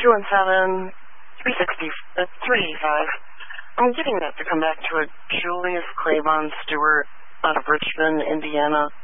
217, 385. I'm getting that to come back to a Julius Claiborne Stewart out of Richmond, Indiana.